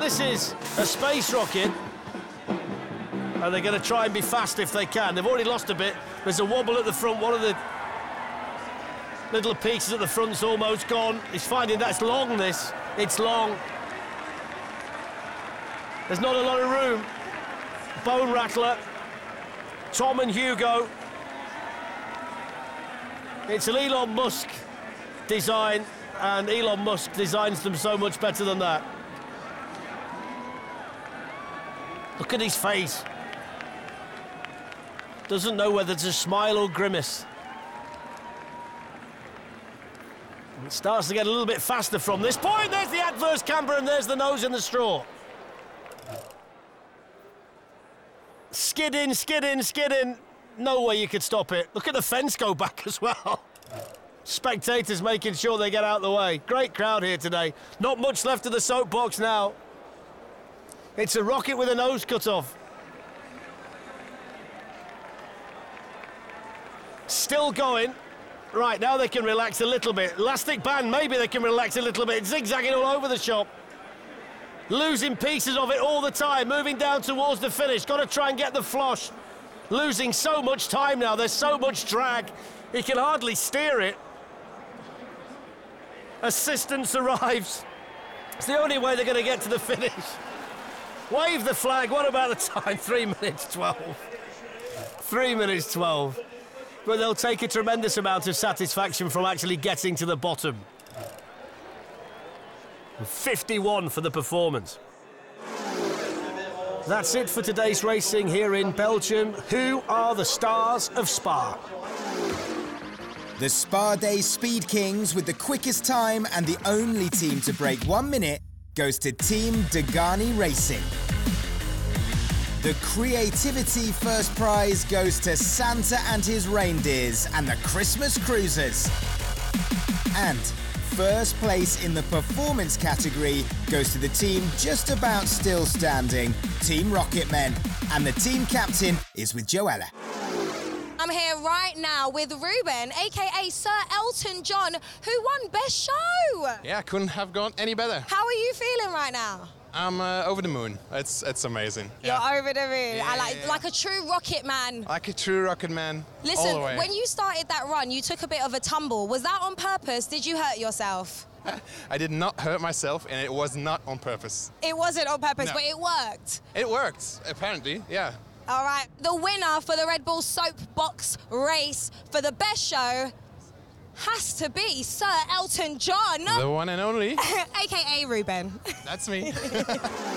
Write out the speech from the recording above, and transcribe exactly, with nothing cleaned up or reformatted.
this is a space rocket. And they're going to try and be fast if they can. They've already lost a bit. There's a wobble at the front. One of the little pieces at the front's almost gone. He's finding that's long, this. It's long. There's not a lot of room. Bone rattler. Tom and Hugo. It's an Elon Musk design, and Elon Musk designs them so much better than that. Look at his face. Doesn't know whether to smile or grimace. And it starts to get a little bit faster from this point. There's the adverse camber, and there's the nose in the straw. Skid in, skid in, skid in. No way you could stop it. Look at the fence go back as well. Spectators making sure they get out of the way. Great crowd here today. Not much left of the soapbox now. It's a rocket with a nose cut off. Still going. Right, now they can relax a little bit. Elastic band, maybe they can relax a little bit. Zigzagging all over the shop. Losing pieces of it all the time. Moving down towards the finish. Got to try and get the flosh. Losing so much time now. There's so much drag. He can hardly steer it. Assistance arrives. It's the only way they're going to get to the finish. Wave the flag. What about the time? Three minutes twelve. Three minutes twelve. But they'll take a tremendous amount of satisfaction from actually getting to the bottom. fifty-one for the performance. That's it for today's racing here in Belgium. Who are the stars of Spa? The Spa Day Speed Kings with the quickest time and the only team to break one minute goes to Team Degani Racing. The creativity first prize goes to Santa and his reindeers and the Christmas Cruisers. And first place in the performance category goes to the team just about still standing, Team Rocketmen. And the team captain is with Joella. I'm here right now with Ruben, aka Sir Elton John, who won Best Show. Yeah, couldn't have gone any better. How are you feeling right now? I'm uh, over the moon. It's it's amazing. You're yeah. over the moon. Yeah, I like yeah, yeah. like a true rocket man. Like a true rocket man. Listen, all the way. when you started that run, you took a bit of a tumble. Was that on purpose? Did you hurt yourself? I did not hurt myself, and it was not on purpose. It wasn't on purpose, No. but it worked. It worked, apparently, yeah. All right, the winner for the Red Bull Soapbox race for the Best Show has to be Sir Elton John. The one and only. A K A Ruben. That's me.